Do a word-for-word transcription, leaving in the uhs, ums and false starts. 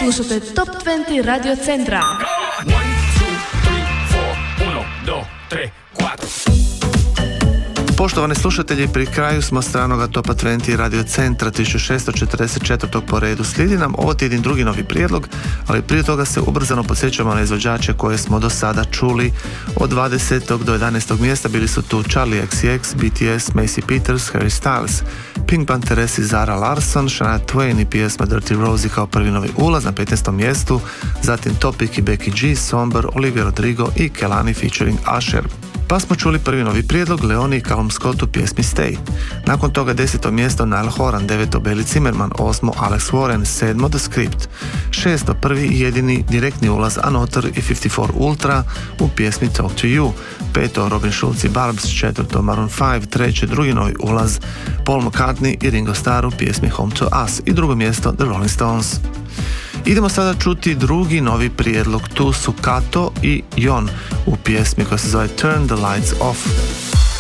Slušate Top dvadeset Radio Centra. Poštovani slušatelji, pri kraju smo stranoga Topa dvadeset Radio Centra tisuću šesto četrdeset četiri. po redu. Slijedi nam ovo tjedan drugi novi prijedlog, ali prije toga se ubrzano podsjećamo na izvođače koje smo do sada čuli. Od dvadesetog do jedanaestog mjesta bili su tu Charlie X C X, B T S, Macy Peters, Harry Styles, Pink Panthers i Zara Larsson, Shania Twain i pjesma Dirty Rosie kao prvi novi ulaz na petnaestom mjestu, zatim Topic i Becky G, Somber, Olivia Rodrigo i Kelani featuring Usher. Pa smo čuli prvi novi prijedlog Leoni i Callum Scott u pjesmi Stay. Nakon toga deseto mjesto Niall Horan, deveto Belly Zimmerman, osmo Alex Warren, sedmo The Script, šesto prvi i jedini direktni ulaz Anotar i pedeset četiri Ultra u pjesmi Talk to You, peto Robin Schulz i Barbs, četvrto Maroon pet, treći drugi novi ulaz Paul McCartney i Ringo Starr u pjesmi Home to Us i drugo mjesto The Rolling Stones. Idemo sada čuti drugi novi prijedlog, tu su Kato i Jon u pjesmi koja se zove Turn the Lights Off.